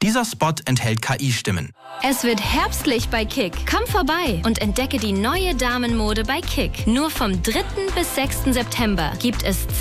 Dieser Spot enthält KI-Stimmen. Es wird herbstlich bei Kick. Komm vorbei und entdecke die neue Damenmode bei Kick. Nur vom 3. bis 6. September gibt es